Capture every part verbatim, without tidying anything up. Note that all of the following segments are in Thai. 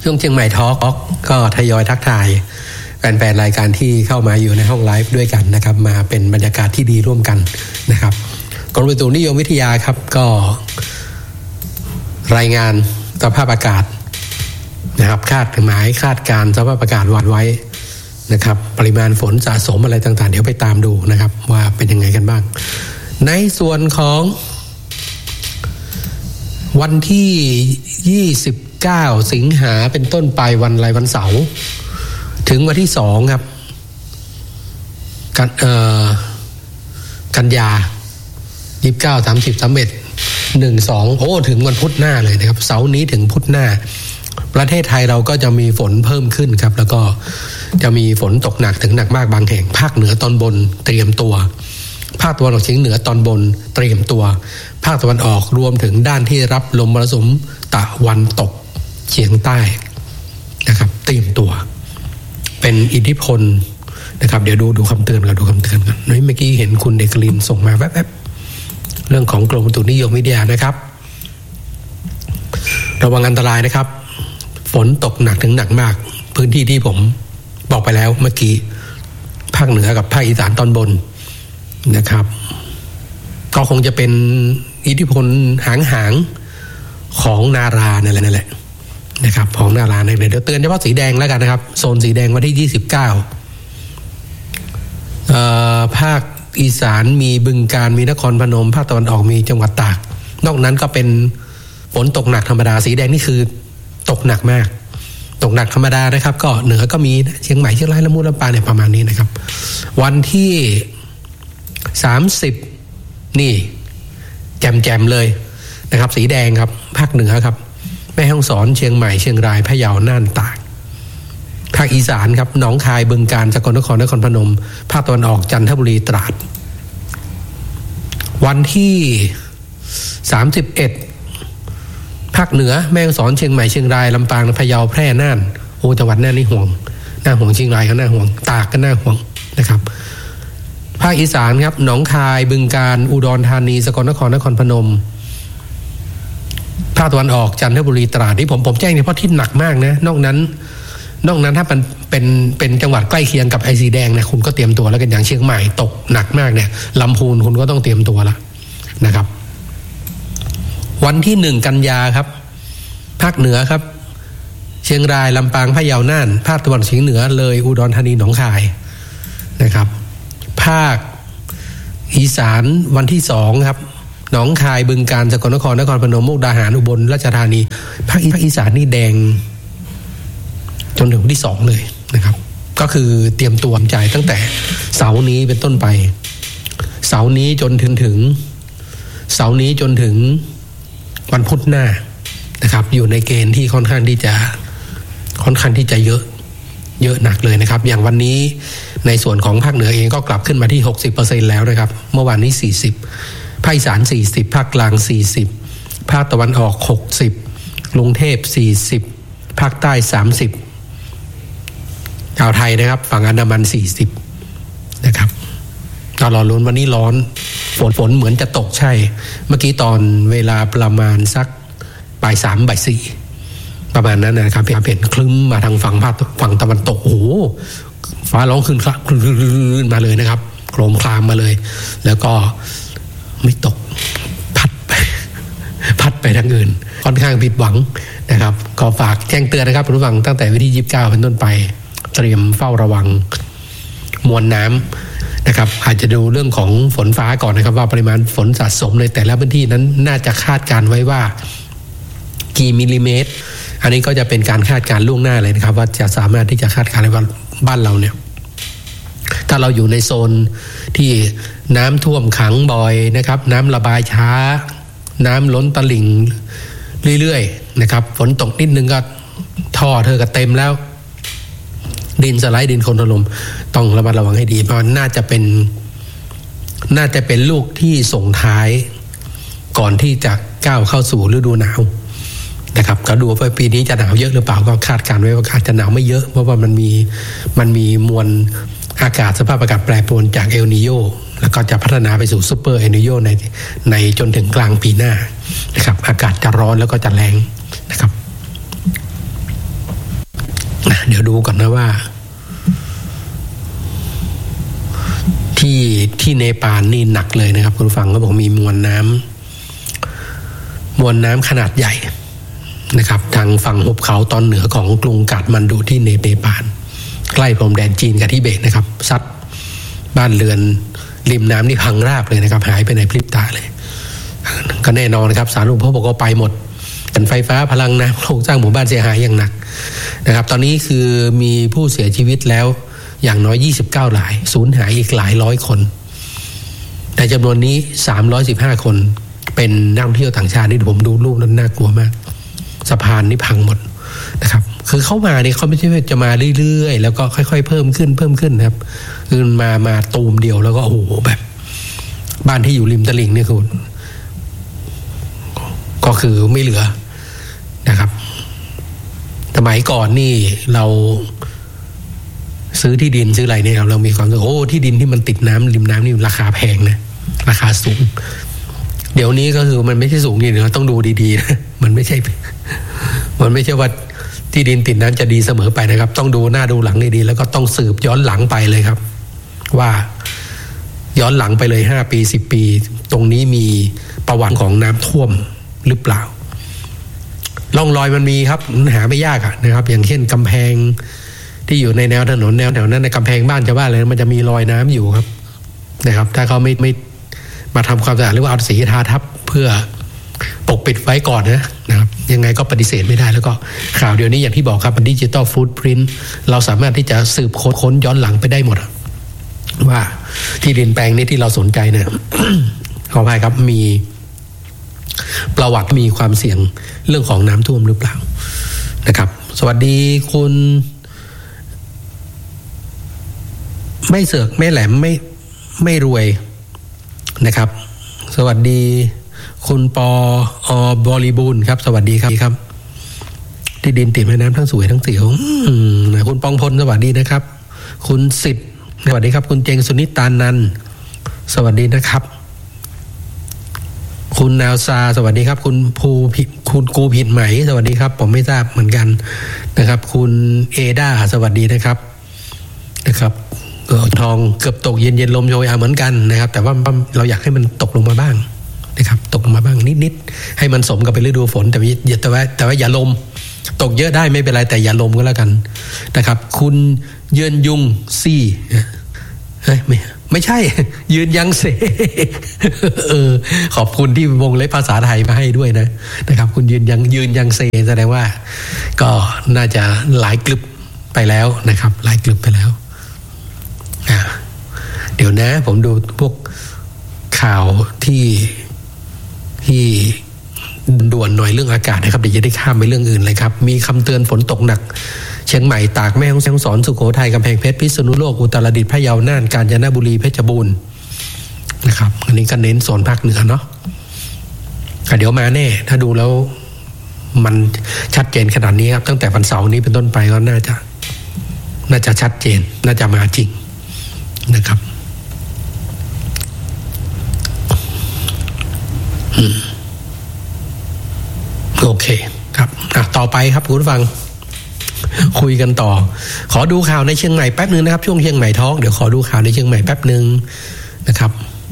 ช่วงเชียงใหม่ทอล์กก็ทยอยทักทายแฟนๆรายการที่เข้ามาอยู่ในห้องไลฟ์ด้วยกันนะครับมาเป็นบรรยากาศที่ดีร่วมกันนะครับกรมอุตุนิยมวิทยาครับก็รายงานสภาพอากาศนะครับคาดหมายคาดการสภาพอากาศวันไว้นะครับปริมาณฝนสะสมอะไรต่างๆเดี๋ยวไปตามดูนะครับว่าเป็นยังไงกันบ้างในส่วนของวันที่ยี่สิบเก้าสิงหาเป็นต้นไปวันอะไรวันเสาร์ถึงวันที่สองครับกันเอ่อกันยายี่สิบเก้า สามสิบ สามสิบเอ็ด หนึ่ง สองโอ้ถึงวันพุธหน้าเลยนะครับเสาร์นี้ถึงพุธหน้าประเทศไทยเราก็จะมีฝนเพิ่มขึ้นครับแล้วก็จะมีฝนตกหนักถึงหนักมากบางแห่งภาคเหนือตอนบนเตรียมตัวภาคตะวันออกเฉียงเหนือตอนบนเตรียมตัวภาคตะวันออกรวมถึงด้านที่รับลมมรสุมตะวันตกเฉียงใต้นะครับเตรียมตัวเป็นอิทธิพลนะครับเดี๋ยวดูดูคำเตือนกันดูคำเตือนกันเมื่อกี้เห็นคุณเอกลินส่งมาแวบๆเรื่องของกรมอุตุนิยมวิทยานะครับระวังอันตรายนะครับฝนตกหนักถึงหนักมากพื้นที่ที่ผมบอกไปแล้วเมื่อกี้ภาคเหนือกับภาคอีสานตอนบนนะครับก็คงจะเป็นอิทธิพลหางๆของนารานั่นแหละนั่นแหละนะครับของนาราเนี่ยเดี๋ยวเตือนเฉพาะสีแดงแล้วกันนะครับโซนสีแดงวันที่ยี่สิบเก้าเอ่อภาคอีสานมีบึงกาฬมีนครพนมภาคตะวันออกมีจังหวัดตากนอกนั้นก็เป็นฝนตกหนักธรรมดาสีแดงนี่คือตกหนักมากตกหนักธรรมดานะครับก็เหนือก็มีเชียงใหม่เชียงรายละมุดลำปางเนี่ยประมาณนี้นะครับวันที่สามสิบนี่แจ่มๆเลยนะครับสีแดงครับภาคเหนือครับแม่ฮ่องสอนเชียงใหม่เชียงรายพะเยาน่านตากภาคอีสานครับหนองคายบึงกาฬสกลนครนครพนมภาคตะวันออกจันทบุรีตราดวันที่สามสิบเอ็ดภาคเหนือแม่ฮ่องสอนเชียงใหม่เชียงรายลำปางพะเยาแพร่น่านโอ้จังหวัดน่านนี่ห่วงน่าห่วงเชียงรายก็น่าห่วงตากก็น่าห่วงนะครับภาคอีสานครับหนองคายบึงกาฬอุดรธานีสกลนครนครพนมภาคตะวันออกจันทบุรีตราดที่ผมผมแจ้งเฉพาะที่หนักมากนะนอกนั้นนอกนั้นถ้ามันเป็นเป็นจังหวัดใกล้เคียงกับไอสีแดงนะคุณก็เตรียมตัวแล้วกันอย่างเชียงใหม่ตกหนักมากเนี่ยลำพูนคุณก็ต้องเตรียมตัวละนะครับวันที่หนึ่งกันยาครับภาคเหนือครับเชียงรายลำปางพะเยาน่านภาคตะวันออกเฉียงเหนือเลยอุดรธานีหนองคายนะครับภาคอีสานวันที่สองครับหนองคายบึงกาฬสกลนครนครพนมมุกดาหารอุบลราชธานีภาคอีสานนี่แดงจนถึงวันที่สองเลยนะครับก็คือเตรียมตัวจ่ายตั้งแต่เสาร์นี้เป็นต้นไปเสาร์นี้จนถึงถึงเสาร์นี้จนถึงวันพุธหน้านะครับอยู่ในเกณฑ์ที่ค่อนข้างที่จะค่อนข้างที่จะเยอะเยอะหนักเลยนะครับอย่างวันนี้ในส่วนของภาคเหนือเองก็กลับขึ้นมาที่ หกสิบเปอร์เซ็นต์ แล้วนะครับเมื่อวานนี้สี่สิบภาคอีสานสี่สิบภาคกลางสี่สิบภาคตะวันออกหกสิบกรุงเทพสี่สิบภาคใต้สามสิบอ่าวไทยนะครับฝั่งอันดามันสี่สิบนะครับก็รอลุ้นวันนี้ร้อนฝนฝนเหมือนจะตกใช่เมื่อกี้ตอนเวลาประมาณสักบ่ายสามบ่ายสี่ประมาณนั้นนะครับเห็นคลึ้มมาทางฝั่งภาคฝั่งตะวันตกโอ้โหฟ้าร้องขึ้นครับขึ้นมาเลยนะครับโครมคลามมาเลยแล้วก็ไม่ตกพัดไปพัดไปทางอื่นค่อนข้างผิดหวังนะครับขอฝากแจ้งเตือนนะครับผู้ฟังตั้งแต่วันที่ยี่สิบเก้าเป็นต้นไปเตรียมเฝ้าระวังมวลน้ำนะครับอาจจะดูเรื่องของฝนฟ้าก่อนนะครับว่าปริมาณฝนสะสมในแต่ละพื้นที่นั้นน่าจะคาดการไว้ว่ากี่มิลลิเมตรอันนี้ก็จะเป็นการคาดการล่วงหน้าเลยนะครับว่าจะสามารถที่จะคาดการณ์ได้ว่าบ้านเราเนี่ยถ้าเราอยู่ในโซนที่น้ำท่วมขังบ่อยนะครับน้ำระบายช้าน้ำล้นตลิ่งเรื่อยๆนะครับฝนตกนิดนึงก็ท่อเธอก็เต็มแล้วดินสไลด์ดินโคลนถล่มต้องระมัดระวังให้ดีเพราะน่าจะเป็นน่าจะเป็นลูกที่ส่งท้ายก่อนที่จะก้าวเข้าสู่ฤดูหนาวนะครับก็ดูว่าปีนี้จะหนาวเยอะหรือเปล่าก็คาดการณ์ไว้ว่าอาจจะหนาวไม่เยอะเพราะว่ามันมีมันมีมวลอากาศสภาพอากาศแปรปรวนจากเอลนีโญแล้วก็จะพัฒนาไปสู่ซูเปอร์เอลนีโญในในจนถึงกลางปีหน้านะครับอากาศจะร้อนแล้วก็จะแรงนะครับดูก่อนนะว่าที่ที่เนปาลนี่หนักเลยนะครับคุณฟังก็บอกมีมวลน้ำมวลน้ำขนาดใหญ่นะครับทางฝั่งหุบเขาตอนเหนือของกรุงกาฐมันดูที่เนปาลใกล้พรมแดนจีนกับทิเบตนะครับซัดบ้านเรือนริมน้ำนี่พังราบเลยนะครับหายไปในพริบตาเลยก็แน่นอนนะครับสาธารณูปโภคบอกว่าไปหมดกันไฟฟ้าพลังน้ำโครงสร้างหมู่บ้านเสียหายอย่างหนักนะครับตอนนี้คือมีผู้เสียชีวิตแล้วอย่างน้อยยี่สิบเก้ารายสูญหายอีกหลายร้อยคนแต่จำนวนนี้สามร้อยสิบห้าคนเป็นนักท่องเที่ยวต่างชาตินี่ผมดูรูปนั้นน่ากลัวมากสะพานนี่พังหมดนะครับคือเข้ามาเนี่ยเขาไม่ใช่จะมาเรื่อยๆแล้วก็ค่อยๆเพิ่มขึ้นเพิ่มขึ้นนะครับคือมามาตูมเดียวแล้วก็โอ้โหแบบบ้านที่อยู่ริมตลิ่งนี่คือก็คือไม่เหลือนะครับสมัยก่อนนี่เราซื้อที่ดินซื้ออะไรเนี่ยเรามีความรู้สึกโอ้ที่ดินที่มันติดน้ำริมน้ำนี่ราคาแพงนะราคาสูงเดี๋ยวนี้ก็คือมันไม่ใช่สูงนี่นะต้องดูดีๆนะมันไม่ใช่มันไม่ใช่ว่าที่ดินติดน้ำจะดีเสมอไปนะครับต้องดูหน้าดูหลังดีๆแล้วก็ต้องสืบย้อนหลังไปเลยครับว่าย้อนหลังไปเลยห้าปีสิบปีตรงนี้มีประวัติของน้ำท่วมหรือเปล่าร่องรอยมันมีครับหาไม่ยากนะครับอย่างเช่นกำแพงที่อยู่ในแนวถนนแนวแถวนั้นในกำแพงบ้านชาวบ้านเลยมันจะมีรอยน้ำอยู่ครับนะครับถ้าเขาไม่ไม่มาทำความสะอาดหรือว่าเอาสีทาทับเพื่อปกปิดไว้ก่อนนะนะครับยังไงก็ปฏิเสธไม่ได้แล้วก็ข่าวเดี๋ยวนี้อย่างที่บอกครับดิจิตอลฟู้ดพริ้นท์เราสามารถที่จะสืบค้นย้อนหลังไปได้หมดว่าที่ดินแปลงนี้ที่เราสนใจเนี่ย ขออภัยครับมีประวัติมีความเสี่ยงเรื่องของน้ำท่วมหรือเปล่านะครับสวัสดีคุณไม่เสือกไม่แหลมไม่ไม่รวยนะครับสวัสดีคุณปออบริบูรณ์ครับสวัสดีครับครับที่ดินติดแม่น้ำทั้งสวยทั้งเสียวคุณปองพลสวัสดีนะครับคุณสิทธิ์สวัสดีครับคุณเจงสุนิตานันท์สวัสดีนะครับคุณนาวซาสวัสดีครับคุณภูคุณกูผิดไหมสวัสดีครับผมไม่ทราบเหมือนกันนะครับคุณเอด้าสวัสดีนะครับนะครับก็ทองเกือบตกเย็นเย็นลมโชยเหมือนกันนะครับแต่ว่าเราอยากให้มันตกลงมาบ้างนะครับตกลงมาบ้างนิดๆให้มันสมกับเป็นฤดูฝนแต่อย่าแต่ว่าแต่ว่าอย่าลมตกเยอะได้ไม่เป็นไรแต่อย่าลมก็แล้วกันนะครับคุณเยือนยุงซี่เฮ้ยไม่ไม่ใช่ยืนยังเซเออขอบคุณที่วงเล็บภาษาไทยมาให้ด้วยนะนะครับคุณยืนยังยืนยังเซแสดงว่าก็น่าจะหลายกลึบไปแล้วนะครับหลายกลึบไปแล้วเดี๋ยวนะผมดูพวกข่าวที่ที่ด่วนหน่อยเรื่องอากาศนะครับเดี๋ยวจะได้ข้ามไปเรื่องอื่นเลยครับมีคำเตือนฝนตกหนักเชียงใหม่ตากแม่ฮ่องสอนสุโขทัยกำแพงเพชรพิษณุโลกอุตรดิตถ์พะเยาน่านกาญจนบุรีเพชรบูรณ์นะครับอันนี้ก็เน้นโซนภาคเหนือเนาะเดี๋ยวมาแน่ถ้าดูแล้วมันชัดเจนขนาดนี้ครับตั้งแต่วันเสาร์นี้เป็นต้นไปก็น่าจะน่าจะชัดเจนน่าจะมาจริงนะครับโอเคครับอ่ะต่อไปครับคุณผู้ฟังคุยกันต่อขอดูข่าวในเชียงใหม่แป๊บนึงนะครับช่วงเชียงใหม่ท้องเดี๋ยวขอดูข่าวในเชียงใหม่แป๊บนึงนะครับ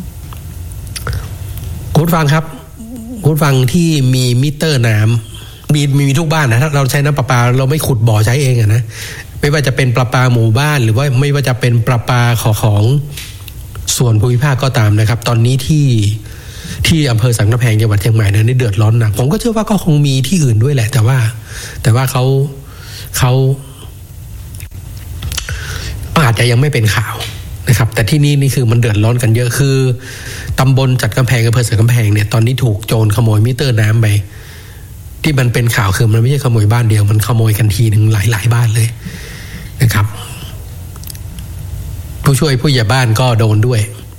คุณผู้ฟังครับคุณผู้ฟังที่มีมิเตอร์น้ำมีมีทุกบ้านนะถ้าเราใช้น้ำประปาเราไม่ขุดบ่อใช้เองอะนะไม่ว่าจะเป็นประปาหมู่บ้านหรือว่าไม่ว่าจะเป็นประปาของของส่วนภูมิภาคก็ตามนะครับตอนนี้ที่ที่อำเภอสังกะแพงจังหวัดเชียงใหม่เนี่ยนี่เดือดร้อนหนักผมก็เชื่อว่าก็คงมีที่อื่นด้วยแหละแต่ว่าแต่ว่าเขาเขาอาจจะยังไม่เป็นข่าวนะครับแต่ที่นี่นี่คือมันเดือดร้อนกันเยอะคือตำบลจัดกำแพงอำเภอสังกะแพงเนี่ยตอนนี้ถูกโจรขโมยมิเตอร์น้ำไปที่มันเป็นข่าวคือมันไม่ใช่ขโมยบ้านเดียวมันขโมยกันทีหนึ่งหลายหลายบ้านเลยนะครับผู้ช่วยผู้ใหญ่บ้านก็โดนด้วย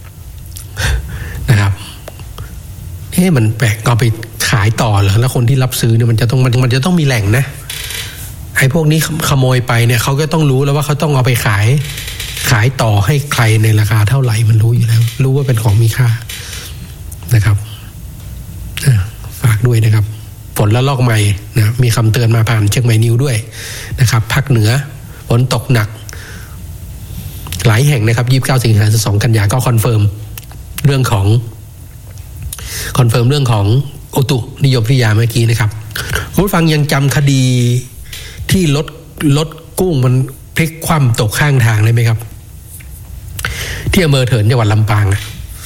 นะครับเฮ้มันแปลกเอาไปขายต่อเหรอแล้วคนที่รับซื้อเนี่ยมันจะต้องมันมันจะต้องมีแหล่งนะไอ้พวกนี้ขโมยไปเนี่ยเขาก็ต้องรู้แล้วว่าเขาต้องเอาไปขายขายต่อให้ใครในราคาเท่าไหร่มันรู้อยู่แล้วรู้ว่าเป็นของมีค่านะครับฝากด้วยนะครับฝนละลอกใหม่นะมีคำเตือนมาผ่านเชียงใหม่นิวด้วยนะครับภาคเหนือฝนตกหนักหลายแห่งนะครับยี่สิบเก้าสิงหาคมสองกันยาก็คอนเฟิร์มเรื่องของคอนเฟิร์มเรื่องของอุตุนิยมวิทยาเมื่อกี้นะครับคุณผู้ฟังยังจำคดีที่รถรถกุ้งมันพลิกคว่ำตกข้างทางได้ไหมครับที่อำเภอเถินจังหวัดลำปาง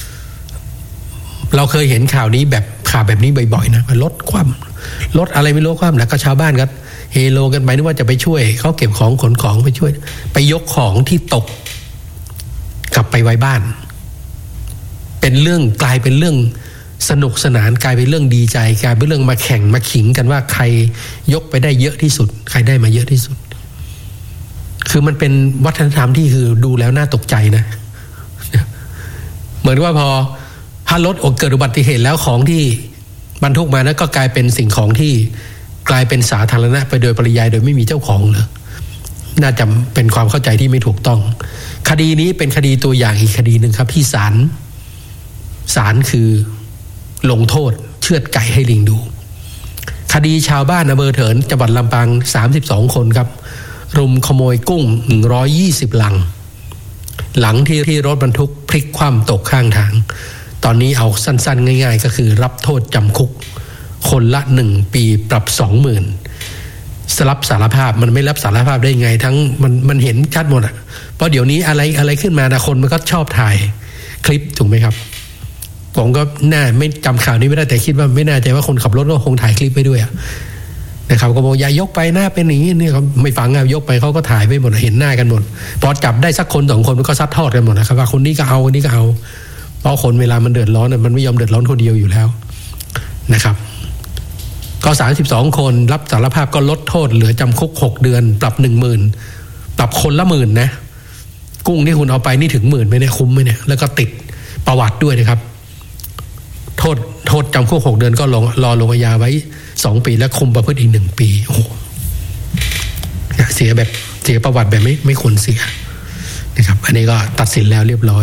เราเคยเห็นข่าวนี้แบบข่าวแบบนี้บ่อยๆนะรถคว่ำรถอะไรไม่รู้คว่ำแล้วก็ชาวบ้านก็เฮโลกันไปนึกว่าจะไปช่วยเขาเก็บของขนของไปช่วยไปยกของที่ตกกลับไปไว้บ้านเป็นเรื่องกลายเป็นเรื่องสนุกสนานกลายเป็นเรื่องดีใจกลายเป็นเรื่องมาแข่งมาขิงกันว่าใครยกไปได้เยอะที่สุดใครได้มาเยอะที่สุดคือมันเป็นวัฒนธรรมที่คือดูแล้วน่าตกใจนะเหมือนว่าพอถ้ารถเกิดอุบัติเหตุแล้วของที่บรรทุกมานั้นก็กลายเป็นสิ่งของที่กลายเป็นสาธารณะไปโดยปริยายโดยไม่มีเจ้าของเลยน่าจะเป็นความเข้าใจที่ไม่ถูกต้องคดีนี้เป็นคดีตัวอย่างอีกคดีหนึ่งครับที่ศาลศาลคือลงโทษเชือดไก่ให้ลิงดูคดีชาวบ้านอำเภอเถินจังหวัดลำปางสามสิบสองคนครับรุมขโมยกุ้งหนึ่งร้อยยี่สิบลังหลังที่ที่รถบรรทุกพลิกคว่ำตกข้างทางตอนนี้เอาสั้นๆง่ายๆก็คือรับโทษจำคุกคนละหนึ่งปีปรับสองหมื่นสลับสารภาพมันไม่รับสารภาพได้ไงทั้งมันมันเห็นชัดหมดอ่ะเพราะเดี๋ยวนี้อะไรอะไรขึ้นมานะคนมันก็ชอบถ่ายคลิปถูกไหมครับผมก็น่าไม่จำข่าวนี้ไม่ได้แต่คิดว่าไม่น่าใจว่าคนขับรถก็คงถ่ายคลิปไปด้วยอ่ะนะครับก็บอกอย่ายกไปหน้าเป็นอย่างนี้เนี่ยเขาไม่ฟังอ่ะยกไปเขาก็ถ่ายไปหมดเห็นหน้ากันหมดพอจับได้สักคนสองคนมันก็ซัดทอดกันหมดนะครับว่าคนนี้ก็เอาคนนี้ก็เอาเพราะคนเวลามันเดือดร้อนมันไม่ยอมเดือดร้อนคนเดียวอยู่แล้วนะครับก็สามสิบสองคนรับสารภาพก็ลดโทษเหลือจำคุกหกเดือนปรับหนึ่งหมื่นปรับคนละหมื่นนะกุ้งที่คุณเอาไปนี่ถึงหมื่นไหมเนี่ยคุ้มไหมเนี่ยแล้วก็ติดประวัติด้วยนะครับโทษโทษจำคุกหกเดือนก็ลงรอลงอาญาไว้สองปีและคุมประพฤติอีกหนึ่งปีโอ้โหเสียแบบเสียประวัติแบบไม่ไม่ควรเสียนะครับอันนี้ก็ตัดสินแล้วเรียบร้อย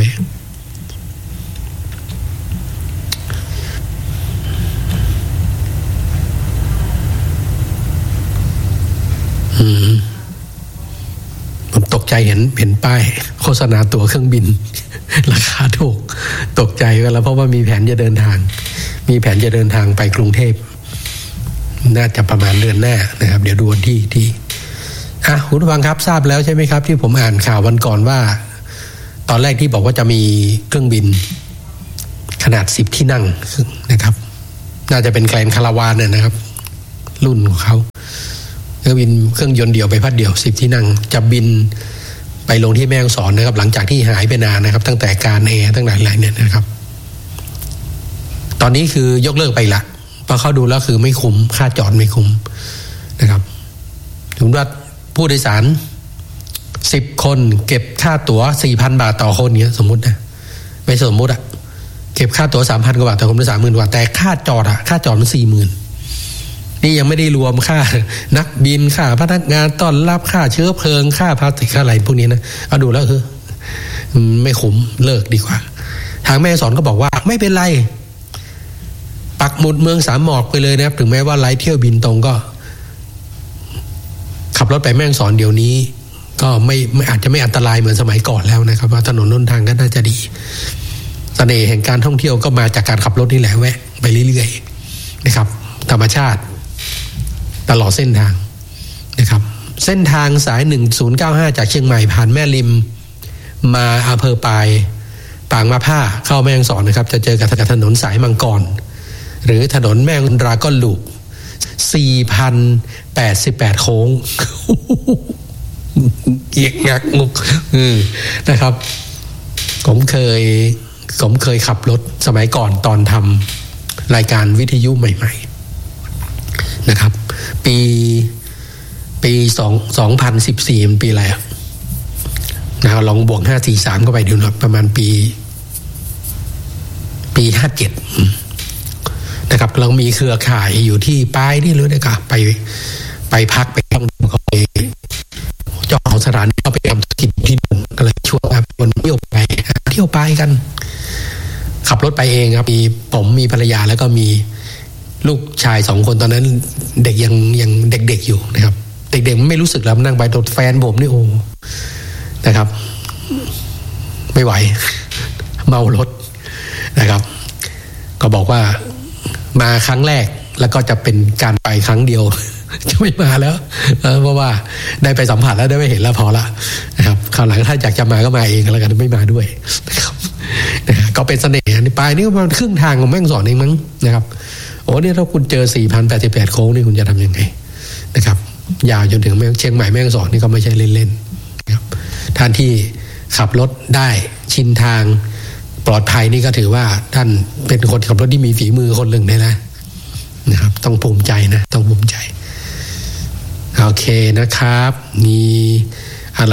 อืมผมตกใจเห็นเห็นป้ายโฆษณาตั๋วเครื่องบินราคาถูกตกใจกันแล้วเพราะว่ามีแผนจะเดินทางมีแผนจะเดินทางไปกรุงเทพน่าจะประมาณเดือนหน้านะครับเดี๋ยวดูวันที่ที่อ่ะคุณผู้ฟังครับทราบแล้วใช่ไหมครับที่ผมอ่านข่าววันก่อนว่าตอนแรกที่บอกว่าจะมีเครื่องบินขนาดสิบที่นั่งนะครับน่าจะเป็นแกลนคาราวานเนี่ยนะครับรุ่นของเขาเครื่องบินเครื่องยนต์เดียวไปพัดเดียวสิบที่นั่งจะบินไปลงที่แม่ฮ่องสอนนะครับหลังจากที่หายไปนานนะครับตั้งแต่การแอร์ตั้งหลายหลายเนี่ยนะครับตอนนี้คือยกเลิกไปละเพราะเขาดูแล้วคือไม่คุ้มค่าจอดไม่คุ้มนะครับถึงว่าผู้โดยสารสิบคนเก็บค่าตั๋ว สี่พัน บาทต่อคนเนี้ยสมมุตินะไม่สมมุติอะเก็บค่าตั๋ว สามพัน กว่าบาทต่อคนเป็น สามหมื่น กว่าแต่ค่าจอดอะค่าจอดมัน สี่หมื่นนี่ยังไม่ได้รวมค่านักบินค่าพนักงานต้อนรับค่าเชื้อเพลิงค่าพลาสติกค่าอะไรพวกนี้นะเอาดูแล้วคือไม่คุ้มเลิกดีกว่าทางแม่สอนก็บอกว่าไม่เป็นไรปักหมุดเมืองสามหมอกไปเลยนะครับถึงแม้ว่าไร้เที่ยวบินตรงก็ขับรถไปแม่ฮ่องสอนเดี๋ยวนี้ก็ไม่ไม่อาจจะไม่อันตรายเหมือนสมัยก่อนแล้วนะครับว่าถนนหนทางก็น่าจะดีเสน่ห์แห่งการท่องเที่ยวก็มาจากการขับรถนี่แหละแวะไปเรื่อยๆนะครับธรรมชาติตลอดเส้นทางนะครับเส้นทางสายหนึ่งศูนย์เก้าห้าจากเชียงใหม่ผ่านแม่ริมมาอำเภอปายปางมะผ้าเข้าแม่ฮ่องสอนนะครับจะเจอกับถนนสายมังกรหรือถนนแม่ดราก้อนลูป สี่พันแปดสิบแปด โค้งเกียกงักงุกนะครับผมเคยผมเคยขับรถสมัยก่อนตอนทำรายการวิทยุใหม่ๆนะครับปีปีสองสองพันสิบสี่มันปีอะไรอ่ะนะครับลองบวกห้าสี่สามเข้าไปดูนะประมาณปีปีห้าเจ็ดนะครับเรามีเครือข่ายอยู่ที่ปายนี่เลยนะครับไปไปพักไปท่องเที่ยวเขาไปเจ้าของสถานที่เขาไปทำกิจที่นั่นก็เลยช่วงวันเที่ยวไปเที่ยวไปกันขับรถไปเองครับมีผมมีภรรยาแล้วก็มีลูกชายสองคนตอนนั้นเด็กยังยังเด็กๆอยู่นะครับเเด็กๆมันไม่รู้สึกแล้วนั่งไปตัวแฟนผมนี่โอ้นะครับไม่ไหวเมารถนะครับก็บอกว่ามาครั้งแรกแล้วก็จะเป็นการไปครั้งเดียวจะไม่มาแล้วเพราะว่าได้ไปสัมผัสแล้วได้ไปเห็นแล้วพอละนะครับคราวหลังถ้าอยากจะมาก็มาเองแล้วกันไม่มาด้วยนะครับก็เป็นเสน่ห์นี่ไปนี่ก็ประมาณครึ่งทางของแม่ฮ่องสอนเองมั้งนะครับโอ้เนี่ยถ้าคุณเจอ สี่พันแปดสิบแปด โค้งนี่คุณจะทำยังไงนะครับยาวจนถึงเชียงใหม่แม่ฮ่องสอนนี่ก็ไม่ใช่เล่นๆนะครับท่านที่ขับรถได้ชินทางปลอดภัยนี่ก็ถือว่าท่านเป็นคนขับรถที่มีฝีมือคนหนึ่งเลยนะนะครับต้องภูมิใจนะต้องภูมิใจโอเคนะครับมีอะไร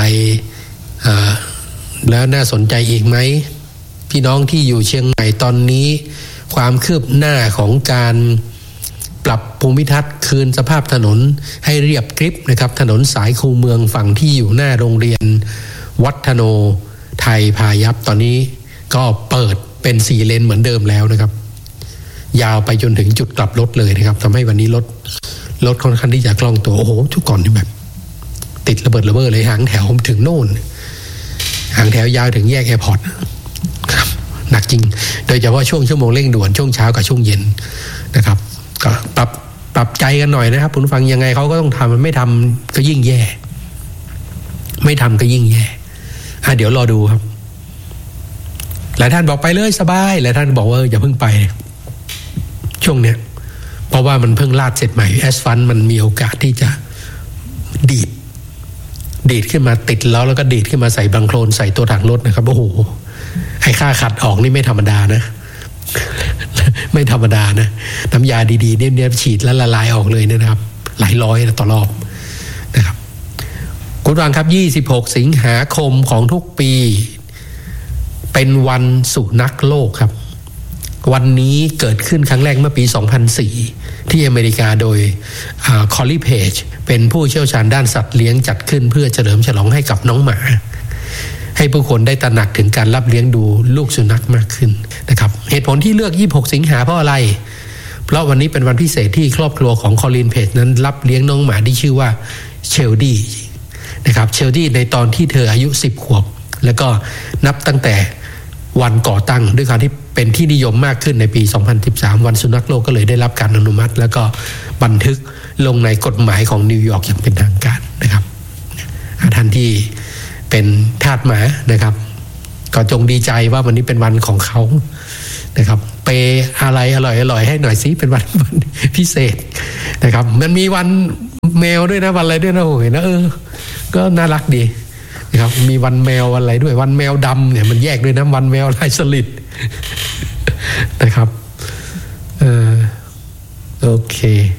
แล้วน่าสนใจอีกไหมพี่น้องที่อยู่เชียงใหม่ตอนนี้ความคืบหน้าของการปรับภูมิทัศน์คืนสภาพถนนให้เรียบกริบนะครับถนนสายคูเมืองฝั่งที่อยู่หน้าโรงเรียนวัฒโนไทยพายัพตอนนี้ก็เปิดเป็นสี่เลนเหมือนเดิมแล้วนะครับยาวไปจนถึงจุดกลับรถเลยนะครับทำให้วันนี้รถรถค่อนข้างที่จะคล่องตัวโอ้โหทุกก่อนนี่แบบติดระเบิดระเบ้อเลยหางแถวถึงโน่นหางแถวยาวถึงแยกแอร์พอร์ตครับหนักจริงโดยเฉพาะช่วงชั่วโมงเร่งด่วนช่วงเช้ากับช่วงเย็นนะครับก็ปรับปรับใจกันหน่อยนะครับคุณฟังยังไงเขาก็ต้องทำมันไม่ทำก็ยิ่งแย่ไม่ทำก็ยิ่งแย่อ่ะเดี๋ยวรอดูครับหลายท่านบอกไปเลยสบายหลายท่านบอกว่าอย่าเพิ่งไปช่วงเนี้ยเพราะว่ามันเพิ่งลาดเสร็จใหม่แอสฟัลต์มันมีโอกาสที่จะดีดดีดขึ้นมาติดแล้วแล้วก็ดีดขึ้นมาใส่บังโคลนใส่ตัวถังรถนะครับโอ้โหไอ้ค่าขัดออกนี่ไม่ธรรมดานะ ไม่ธรรมดานะน้ำยาดีๆเนี่ยฉีดแล้วละลายออกเลยนะครับหลายร้อยต่อรอบนะครับคุณฟังครับยี่สิบหกสิงหาคมของทุกปีเป็นวันสุนัขโลกครับวันนี้เกิดขึ้นครั้งแรกเมื่อปีสองพันสี่ที่อเมริกาโดยคอลลี่เพจเป็นผู้เชี่ยวชาญด้านสัตว์เลี้ยงจัดขึ้นเพื่อเฉลิมฉลองให้กับน้องหมาให้ผู้คนได้ตระหนักถึงการรับเลี้ยงดูลูกสุนัขมากขึ้นนะครับเหตุผลที่เลือกยี่สิบหกสิงหาเพราะอะไรเพราะวันนี้เป็นวันพิเศษที่ครอบครัวของคอลลินเพจนั้นรับเลี้ยงน้องหมาที่ชื่อว่าเชลดี้นะครับเชลดี้ในตอนที่เธออายุสิบขวบแล้วก็นับตั้งแต่วันก่อตั้งด้วยการที่เป็นที่นิยมมากขึ้นในปีสองพันสิบสามวันสุนัขโลกก็เลยได้รับการอนุมัติแล้วก็บันทึกลงในกฎหมายของนิวยอร์กอย่างเป็นทางการนะครับท่านที่เป็นทาสหมานะครับก็จงดีใจว่าวันนี้เป็นวันของเขานะครับเปอะไรอร่อยอร่อยให้หน่อยสิเป็นวันวันพิเศษนะครับมันมีวันแมวด้วยนะวันอะไรด้วยนะโอ้ยนะเออก็น่ารักดีนะครับมีวันแมวอะไรด้วยวันแมวดำเนี่ยมันแยกด้วยนะวันแมวลายสลิดนะครับเออโอเค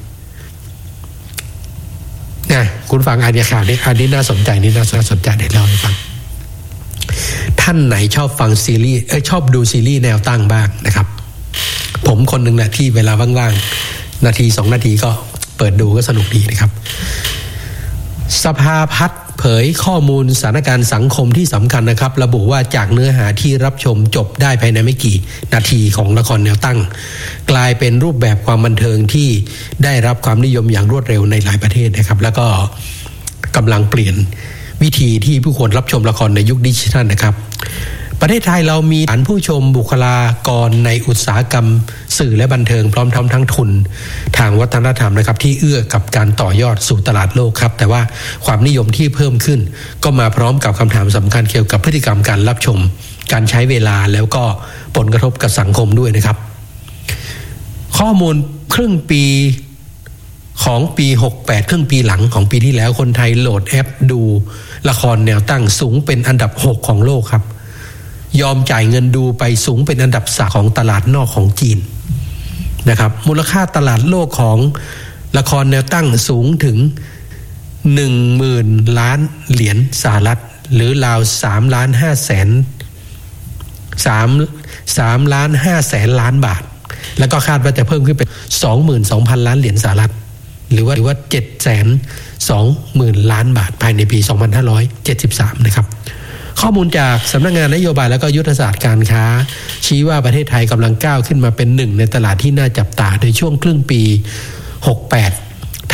นะคุณฟังอ่านข่าวนี้อันนี้น่าสนใจนี่น่าสนใจเดี๋ยวเล่าให้ฟังท่านไหนชอบฟังซีรีส์เอ้ยชอบดูซีรีส์แนวตั้งบ้างนะครับผมคนหนึ่งนะที่เวลาว่างๆนาทีสองนาทีก็เปิดดูก็สนุกดีนะครับสภาพัฒน์เผยข้อมูลสถานการณ์สังคมที่สำคัญนะครับระบุว่าจากเนื้อหาที่รับชมจบได้ภายในไม่กี่นาทีของละครแนวตั้งกลายเป็นรูปแบบความบันเทิงที่ได้รับความนิยมอย่างรวดเร็วในหลายประเทศนะครับแล้วก็กำลังเปลี่ยนวิธีที่ผู้คนรับชมละครในยุคดิจิทัลนะครับประเทศไทยเรามีฐานผู้ชมบุคลากรในอุตสาหกรรมสื่อและบันเทิงพร้อมทั้งทั้งทุนทางวัฒนธรรมนะครับที่เอื้อกับการต่อยอดสู่ตลาดโลกครับแต่ว่าความนิยมที่เพิ่มขึ้นก็มาพร้อมกับคำถามสำคัญเกี่ยวกับพฤติกรรมการรับชมการใช้เวลาแล้วก็ผลกระทบกับสังคมด้วยนะครับข้อมูลครึ่งปีของปีหกสิบแปดครึ่งปีหลังของปีที่แล้วคนไทยโหลดแอปดูละครแนวตั้งสูงเป็นอันดับหกของโลกครับยอมจ่ายเงินดูไปสูงเป็นอันดับสามของตลาดนอกของจีนนะครับมูลค่าตลาดโลกของละครแนวตั้งสูงถึง หนึ่งหมื่น ล้านเหรียญสหรัฐหรือราวสามล้านห้าแสน3ล้าน5แสนล้านบาทแล้วก็คาดว่าจะเพิ่มขึ้นเป็น สองหมื่นสองพัน ล้านเหรียญสหรัฐหรือว่าหรือว่า เจ็ดแสนสองหมื่น ล้านบาทภายในปีสองพันห้าร้อยเจ็ดสิบสามนะครับข้อมูลจากสำนักงานนโยบายและก็ยุทธศาสตร์การค้าชี้ว่าประเทศไทยกำลังก้าวขึ้นมาเป็นหนึ่งในตลาดที่น่าจับตาในช่วงครึ่งปีหกสิบแปดท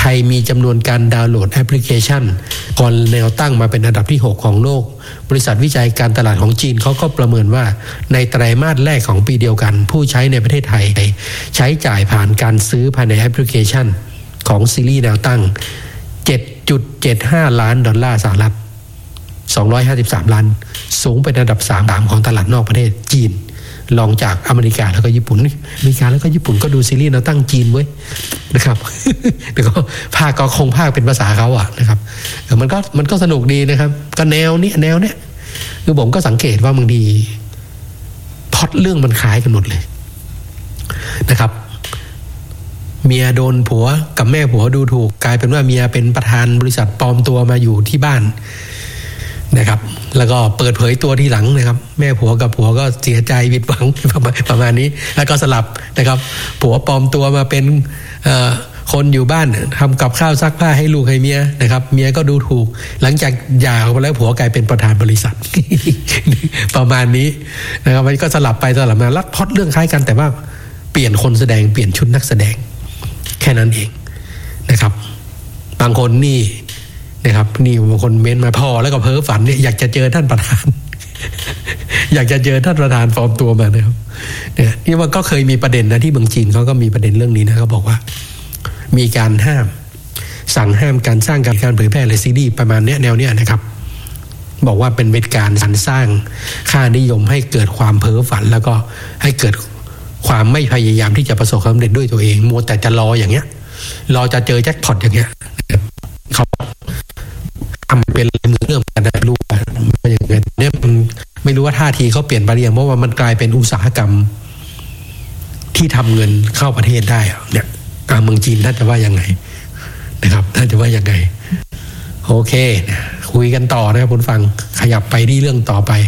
ไทยมีจำนวนการดาวน์โหลดแอปพลิเคชันก่อนแนวตั้งมาเป็นอันดับที่หกของโลกบริษัทวิจัยการตลาดของจีนเขาก็ประเมินว่าในไตรมาสแรกของปีเดียวกันผู้ใช้ในประเทศไทยใช้จ่ายผ่านการซื้อภายในแอปพลิเคชันของซีรีส์แนวตั้ง เจ็ดจุดเจ็ดห้า ล้านดอลลาร์สหรัฐสองร้อยห้าสิบสามล้านสูงเป็นอันดับสามของตลาดนอกประเทศจีนรองจากอเมริกาแล้วก็ญี่ปุ่นอเมริกาแล้วก็ญี่ปุ่นก็ดูซีรีส์แนวตั้งจีนเว้ยนะครับ แล้วก็ภาคก็คงภาคเป็นภาษาเขาอ่ะนะครับมันก็มันก็สนุกดีนะครับก็แนวนี้แนวเนี้ยคือผมก็สังเกตว่าบางทีพล็อตเรื่องมันคล้ายกันหมดเลยนะครับเมียโดนผัวกับแม่ผัวดูถูกกลายเป็นว่าเมียเป็นประธานบริษัทปลอมตัวมาอยู่ที่บ้านนะครับแล้วก็เปิดเผยตัวทีหลังนะครับแม่ผัวกับผัวก็เสียใจผิดหวังประมาณนี้แล้วก็สลับนะครับผัวปลอมตัวมาเป็นคนอยู่บ้านทำกับข้าวซักผ้าให้ลูกให้เมียนะครับเมียก็ดูถูกหลังจากหย่าออกไปแล้วผัวกลายเป็นประธานบริษัท ประมาณนี้นะครับมันก็สลับไปสลับมาลัดพล็อตเรื่องคล้ายกันแต่ว่าเปลี่ยนคนแสดงเปลี่ยนชุดนักแสดงแค่นั้นเองนะครับบางคนนี่นะครับนี่บางคนเม้นมาพอแล้วก็เพ้อฝันเนี่ยอยากจะเจอท่านประธาน อยากจะเจอท่านประธานปลอมตัวมานะครับเนี่ยนี่ว่าก็เคยมีประเด็นนะที่เมืองจีนเขาก็มีประเด็นเรื่องนี้นะเขาบอกว่ามีการห้ามสั่งห้ามการสร้างการการเผยแพร่เลยซีดีประมาณเนี้ยแนวเนี้ยนะครับบอกว่าเป็นเวทการสร้างค่านิยมให้เกิดความเพ้อฝันแล้วก็ให้เกิดความไม่พยายามที่จะประสบความสำเร็จด้วยตัวเองมัวแต่จะรออย่างเงี้ยรอจะเจอแจ็คพอตอย่างเงี้ยเขาทำเป็นเรื่องการได้รู้ว่าอย่างเงี้ยเนี่ยมันไม่รู้ว่าท่าทีเขาเปลี่ยนไปหรือยังเพราะว่ามันกลายเป็นอุตสาหกรรมที่ทำเงินเข้าประเทศได้เนี่ยเมืองจีนท่านจะว่ายังไงนะครับท่านจะว่ายังไงโอเคคุยกันต่อนะครับคุณฟังขยับไปที่เรื่องต่อไป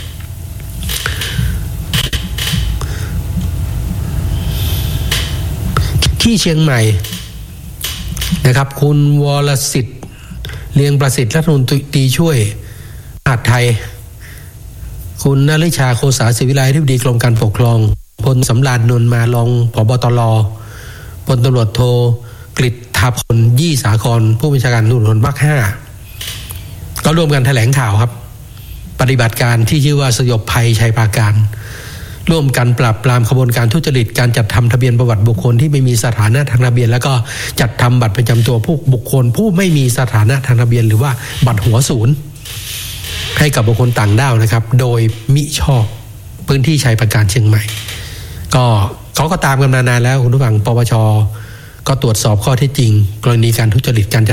ที่เชียงใหม่นะครับคุณวรสิทธิ์เลียงประสิทธิ์รัฐมนตรีช่วยมหาดไทยคุณนฤชาโคสาศิวิไลอธิบดีกรมการปกครองพลสำราญนนท์มารองผบตรพลตำรวจโทกฤษฐาพลยี่สาครผู้บัญชาการตำรวจภาคห้าก็ร่วมกันแถลงข่าวครับปฏิบัติการที่ชื่อว่าสยบภัยชัยปราการร่วมกันปราบปรามขบวนการทุจริตการจัดทำทะเบียนประวัติบุคคลที่ไม่มีสถานะทางทะเบียนแล้วก็จัดทำบัตรประจำตัวผู้บุคคลผู้ไม่มีสถานะทางทะเบียนหรือว่าบัตรหัวศูนย์ให้กับบุคคลต่างด้าวนะครับโดยมิชอบพื้นที่ชัยปราการเชียงใหม่ก็เขาก็ตามกันมานานแล้วคุณผู้ฟังปปชก็ตรวจสอบข้อเท็จจริงกรณีการทุจริตการจัด